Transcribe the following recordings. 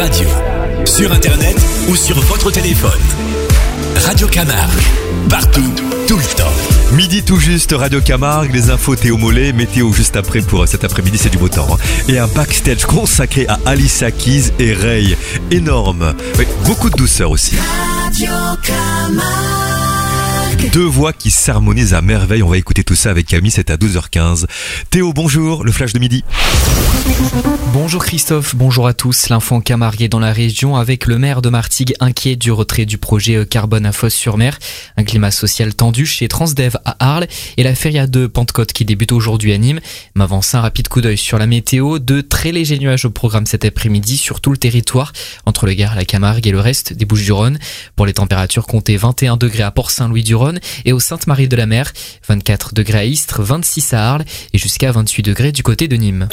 radio, sur internet ou sur votre téléphone. Radio Camargue, partout, tout le temps. Midi tout juste, Radio Camargue, les infos Théo Mollet, météo juste après pour cet après-midi, c'est du beau temps. Et un backstage consacré à Alicia Keys et Ray. Énorme, oui, beaucoup de douceur aussi. Radio Camargue. Deux voix qui s'harmonisent à merveille, on va écouter tout ça avec Camille, c'est à 12h15. Théo, bonjour, le flash de midi. Bonjour Christophe, bonjour à tous. L'info en Camargue est dans la région avec le maire de Martigues inquiet du retrait du projet carbone à Fos-sur-Mer. Un climat social tendu chez Transdev à Arles et la feria de Pentecôte qui débute aujourd'hui à Nîmes. M'avance un rapide coup d'œil sur la météo. De très légers nuages au programme cet après-midi sur tout le territoire, entre le Gard, la Camargue et le reste des Bouches-du-Rhône. Pour les températures, comptez 21 degrés à Port-Saint-Louis-du-Rhône et au Sainte-Marie-de-la-Mer, 24 degrés à Istres, 26 à Arles et jusqu'à 28 degrés du côté de Nîmes.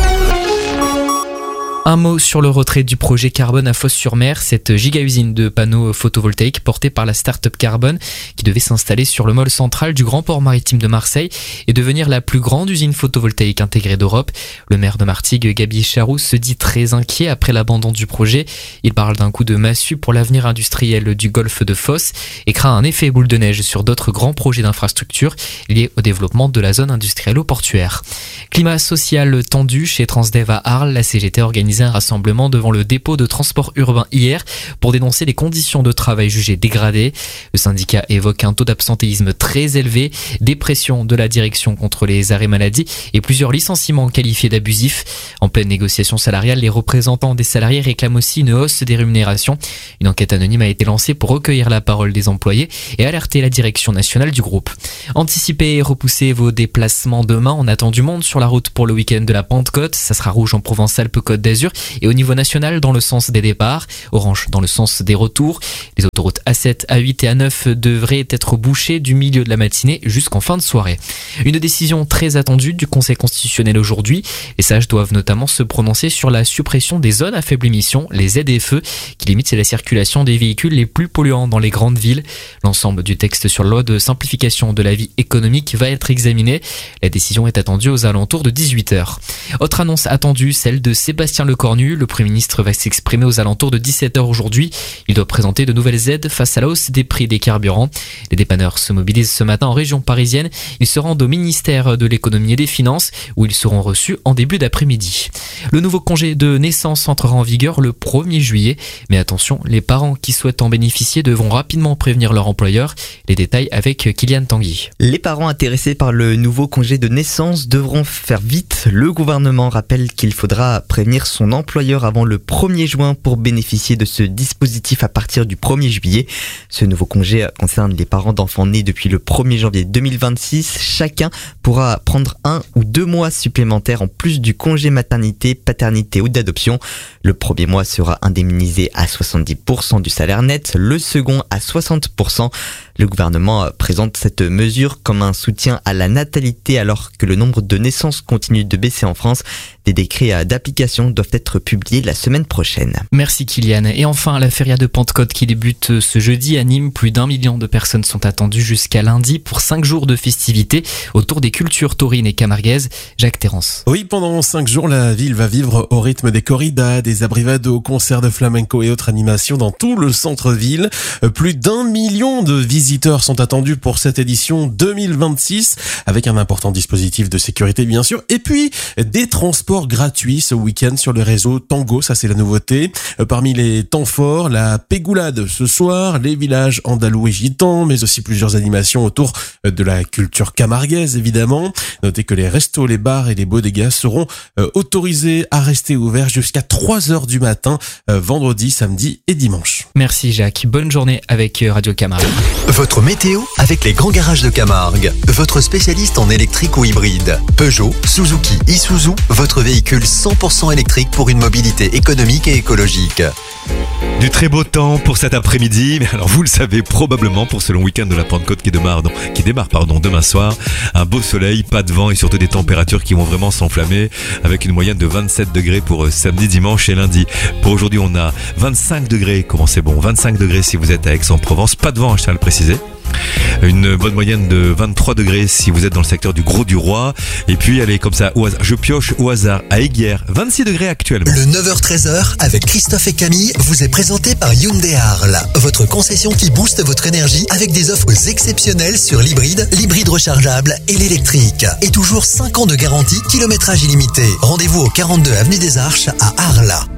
Un mot sur le retrait du projet Carbone à Fos-sur-Mer, cette giga-usine de panneaux photovoltaïques portée par la start-up Carbone qui devait s'installer sur le môle central du grand port maritime de Marseille et devenir la plus grande usine photovoltaïque intégrée d'Europe. Le maire de Martigues, Gabi Charroux, se dit très inquiet après l'abandon du projet. Il parle d'un coup de massue pour l'avenir industriel du golfe de Fos et craint un effet boule de neige sur d'autres grands projets d'infrastructures liés au développement de la zone industrielle portuaire. Climat social tendu chez Transdev à Arles, la CGT organise un rassemblement devant le dépôt de transport urbain hier pour dénoncer les conditions de travail jugées dégradées. Le syndicat évoque un taux d'absentéisme très élevé, des pressions de la direction contre les arrêts maladie et plusieurs licenciements qualifiés d'abusifs. En pleine négociation salariale, les représentants des salariés réclament aussi une hausse des rémunérations. Une enquête anonyme a été lancée pour recueillir la parole des employés et alerter la direction nationale du groupe. Anticipez et repoussez vos déplacements demain. On attend du monde sur la route pour le week-end de la Pentecôte. Ça sera rouge en Provence-Alpes-Côte d'Azur et au niveau national dans le sens des départs, orange dans le sens des retours. Les autoroutes A7, A8 et A9 devraient être bouchées du milieu de la matinée jusqu'en fin de soirée. Une décision très attendue du Conseil constitutionnel aujourd'hui. Les sages doivent notamment se prononcer sur la suppression des zones à faible émission, les ZFE, qui limitent la circulation des véhicules les plus polluants dans les grandes villes. L'ensemble du texte sur la loi de simplification de la vie économique va être examiné. La décision est attendue aux alentours de 18h. Autre annonce attendue, celle de Sébastien Lecornu. Le Premier ministre va s'exprimer aux alentours de 17h aujourd'hui. Il doit présenter de nouvelles aides face à la hausse des prix des carburants. Les dépanneurs se mobilisent ce matin en région parisienne. Ils se rendent au ministère de l'économie et des finances où ils seront reçus en début d'après-midi. Le nouveau congé de naissance entrera en vigueur le 1er juillet. Mais attention, les parents qui souhaitent en bénéficier devront rapidement prévenir leur employeur. Les détails avec Kylian Tanguy. Les parents intéressés par le nouveau congé de naissance devront faire vite. Le gouvernement rappelle qu'il faudra prévenir son employeur avant le 1er juin pour bénéficier de ce dispositif à partir du 1er juillet. Ce nouveau congé concerne les parents d'enfants nés depuis le 1er janvier 2026. Chacun pourra prendre 1 ou 2 mois supplémentaires en plus du congé maternité, paternité ou d'adoption. Le premier mois sera indemnisé à 70% du salaire net, le second à 60%. Le gouvernement présente cette mesure comme un soutien à la natalité alors que le nombre de naissances continue de baisser en France. Des décrets d'application doivent être publiés la semaine prochaine. Merci Kylian. Et enfin, la feria de Pentecôte qui débute ce jeudi à Nîmes. Plus d'1 million de personnes sont attendues jusqu'à lundi pour 5 jours de festivités autour des cultures taurines et camarguaises. Jacques Terrance. Oui, pendant 5 jours, la ville va vivre au rythme des corridas, des abrivados, concerts de flamenco et autres animations dans tout le centre-ville. Plus d'1 million de visiteurs sont attendus pour cette édition 2026 avec un important dispositif de sécurité bien sûr. Et puis, des transports gratuits ce week-end sur le réseau Tango, ça c'est la nouveauté. Parmi les temps forts, la pégoulade ce soir, les villages andalous et gitans, mais aussi plusieurs animations autour de la culture camarguaise évidemment. Notez que les restos, les bars et les bodegas seront autorisés à rester ouverts jusqu'à 3h du matin, vendredi, samedi et dimanche. Merci Jacques, bonne journée avec Radio Camargue. Votre météo avec les grands garages de Camargue. Votre spécialiste en électrique ou hybride. Peugeot, Suzuki, Isuzu, votre véhicule 100% électrique pour une mobilité économique et écologique. Du très beau temps pour cet après-midi, mais alors vous le savez probablement pour ce long week-end de la Pentecôte qui démarre demain soir. Un beau soleil, pas de vent et surtout des températures qui vont vraiment s'enflammer avec une moyenne de 27 degrés pour samedi, dimanche et lundi. Pour aujourd'hui, on a 25 degrés, comment c'est bon, 25 degrés si vous êtes à Aix-en-Provence, pas de vent, je tiens à le préciser. Une bonne moyenne de 23 degrés si vous êtes dans le secteur du Gros-du-Roi. Et puis allez comme ça, je pioche au hasard à Aiguière, 26 degrés actuellement. Le 9h-13h avec Christophe et Camille vous est présenté par Hyundai Arles, votre concession qui booste votre énergie avec des offres exceptionnelles sur l'hybride rechargeable et l'électrique. Et toujours 5 ans de garantie, kilométrage illimité. Rendez-vous au 42 avenue des Arches à Arles.